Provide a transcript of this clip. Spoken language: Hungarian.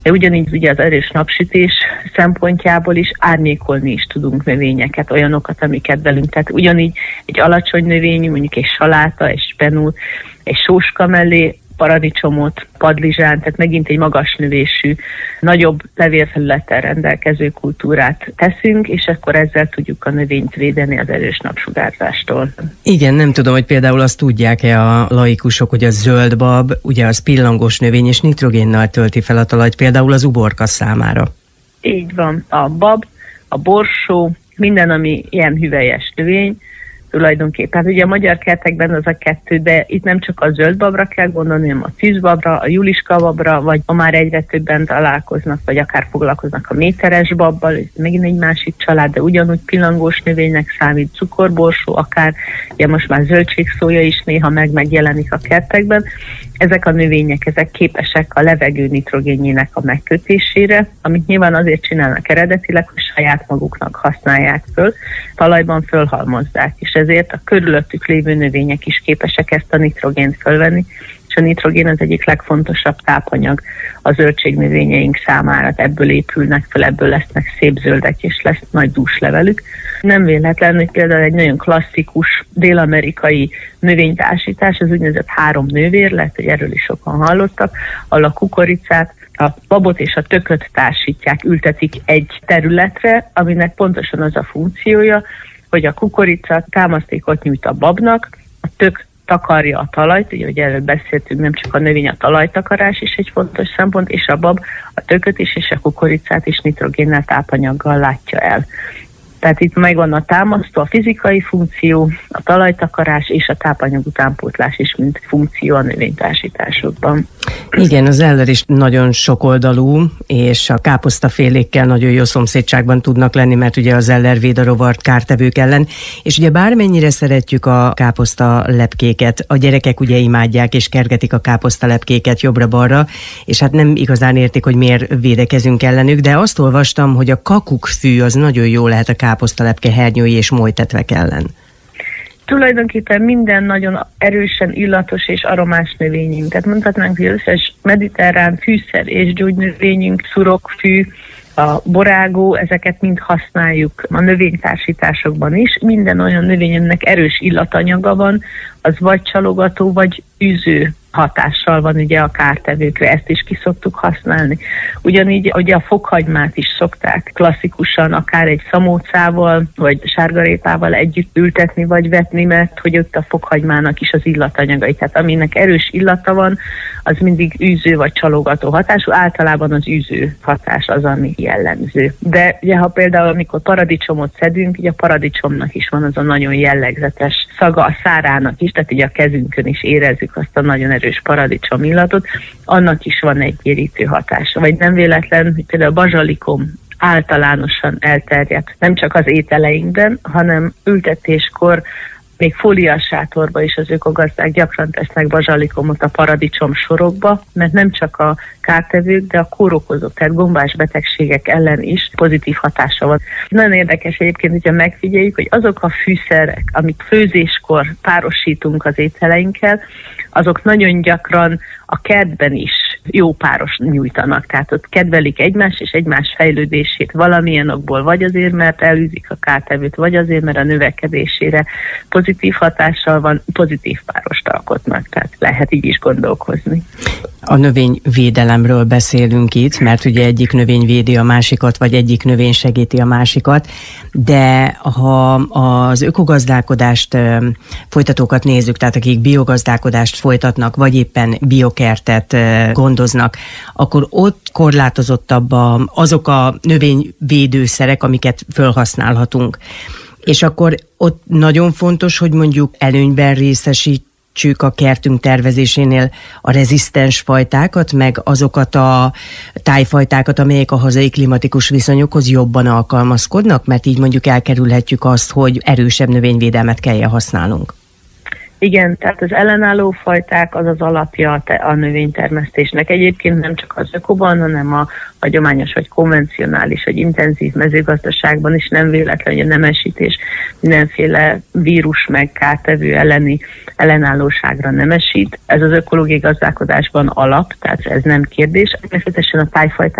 De ugyanígy ugye az erős napsütés szempontjából is árnyékolni is tudunk növényeket, olyanokat, amiket velünk. Tehát ugyanígy egy alacsony növényű, mondjuk egy saláta, egy spenót, egy sóska mellé paradicsomot, padlizsán, tehát megint egy magas növésű, nagyobb levélfelülettel rendelkező kultúrát teszünk, és akkor ezzel tudjuk a növényt védeni az erős napsugárzástól. Igen, nem tudom, hogy például azt tudják-e a laikusok, hogy a zöldbab, ugye az pillangós növény, és nitrogénnel tölti fel a talajt, például az uborka számára. Így van. A bab, a borsó, minden, ami ilyen hüvelyes növény, tulajdonképpen. Hát ugye a magyar kertekben az a kettő, de itt nem csak a zöldbabra kell gondolni, hanem a tűzbabra, a juliskababra, vagy ha már egyre többen találkoznak, vagy akár foglalkoznak a méteres babbal, ez megint egy másik család, de ugyanúgy pillangós növénynek számít, cukorborsó, akár ugye most már zöldségszója is néha megjelenik a kertekben. Ezek a növények, ezek képesek a levegő nitrogénjének a megkötésére, amit nyilván azért csinálnak eredetileg, hogy saját maguknak használják föl, talajban fölhalmozzák, és ezért a körülöttük lévő növények is képesek ezt a nitrogént fölvenni, és a nitrogén az egyik legfontosabb tápanyag a zöldségnövényeink számára. Ebből épülnek fel, ebből lesznek szép zöldek, és lesz nagy dús levelük. Nem véletlen, hogy például egy nagyon klasszikus dél-amerikai növénytársítás, az úgynevezett 3 nővér, lehet, hogy erről is sokan hallottak, ahol a kukoricát, a babot és a tököt társítják, ültetik egy területre, aminek pontosan az a funkciója, hogy a kukorica támasztékot nyújt a babnak, a tök takarja a talajt, ugye erről beszéltünk, nem csak a növény, a talajtakarás is egy fontos szempont, és a bab a tököt is és a kukoricát is nitrogénnel, tápanyaggal látja el. Tehát itt megvan a támasztó, a fizikai funkció, a talajtakarás és a tápanyag utánpótlás is, mint funkció a növénytársításokban. Igen, az eller is nagyon sokoldalú, és a káposztafélékkel nagyon jó szomszédságban tudnak lenni, mert ugye az eller véd a rovart kártevők ellen, és ugye bármennyire szeretjük a káposztalepkéket, a gyerekek ugye imádják és kergetik a káposztalepkéket jobbra-balra, és hát nem igazán értik, hogy miért védekezünk ellenük, de azt olvastam, hogy a kakukkfű az nagyon jó lehet a káposztalepke hernyói és molytetvek ellen. Tulajdonképpen minden nagyon erősen illatos és aromás növényünk. Tehát mondhatnánk, hogy összes mediterrán fűszer és gyógynövényünk, szurokfű, a borágó, ezeket mind használjuk a növénytársításokban is. Minden olyan növénynek erős illatanyaga van, az vagy csalogató, vagy űző hatással van ugye a kártevőkre, ezt is ki szoktuk használni. Ugyanígy ugye a fokhagymát is szokták klasszikusan akár egy szamócával, vagy sárgarépával együtt ültetni, vagy vetni, mert hogy ott a fokhagymának is az illatanyagai. Tehát aminek erős illata van, az mindig űző vagy csalogató hatású, általában az űző hatás az, ami jellemző. De ugye ha például amikor paradicsomot szedünk, ugye a paradicsomnak is van az a nagyon jellegzetes szaga, a szárának is, tehát ugye a kezünkön is érezzük azt a nagyon erős paradicsom illatot, annak is van egy érítő hatása. Vagy nem véletlen, hogy például a bazsalikom általánosan elterjedt nem csak az ételeinkben, hanem ültetéskor még fóliás sátorba is az ökogazdák gyakran tesznek bazsalikomot a paradicsom sorokba, mert nem csak a kártevők, de a kórokozók, tehát gombás betegségek ellen is pozitív hatása van. Nagyon érdekes egyébként, hogyha megfigyeljük, hogy azok a fűszerek, amit főzéskor párosítunk az ételeinkkel, azok nagyon gyakran a kertben is jó páros nyújtanak. Tehát ott kedvelik egymást és egymás fejlődését valamilyen okból, vagy azért, mert elűzik a kártevőt, vagy azért, mert a növekedésére pozitív hatással van, pozitív párost alkotnak. Tehát lehet így is gondolkozni. A növényvédelemről beszélünk itt, mert ugye egyik növény védi a másikat, vagy egyik növény segíti a másikat, de ha az ökogazdálkodást folytatókat nézzük, tehát akik biogazdálkodást folytatnak, vagy éppen biokertet gondoznak, akkor ott korlátozottabb azok a növényvédőszerek, amiket felhasználhatunk. És akkor ott nagyon fontos, hogy mondjuk előnyben részesítsük a kertünk tervezésénél a rezisztens fajtákat, meg azokat a tájfajtákat, amelyek a hazai klimatikus viszonyokhoz jobban alkalmazkodnak, mert így mondjuk elkerülhetjük azt, hogy erősebb növényvédelmet kelljen használnunk. Igen, tehát az ellenálló fajták az az alapja a növénytermesztésnek. Egyébként nem csak az ökoban, hanem a hagyományos, vagy konvencionális, vagy intenzív mezőgazdaságban is nem véletlen, hogy a nemesítés mindenféle vírus meg kártevő elleni ellenállóságra nemesít. Ez az ökológiai gazdálkodásban alap, tehát ez nem kérdés. Természetesen a tájfajták